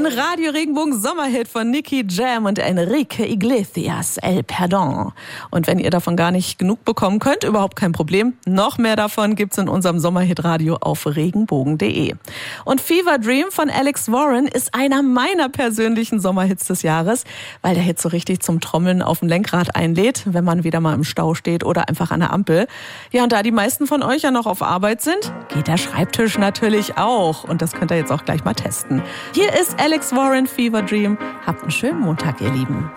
Ein Radio Regenbogen Sommerhit von Nicky Jam und Enrique Iglesias, El Perdón. Und wenn ihr davon gar nicht genug bekommen könnt, überhaupt kein Problem. Noch mehr davon gibt's in unserem Sommerhit-Radio auf regenbogen.de. Und Fever Dream von Alex Warren ist einer meiner persönlichen Sommerhits des Jahres, weil der Hit so richtig zum Trommeln auf dem Lenkrad einlädt, wenn man wieder mal im Stau steht oder einfach an der Ampel. Ja, und da die meisten von euch ja noch auf Arbeit sind, geht der Schreibtisch natürlich auch. Und das könnt ihr jetzt auch gleich mal testen. Hier ist Alex Warren, Fever Dream. Habt einen schönen Montag, ihr Lieben.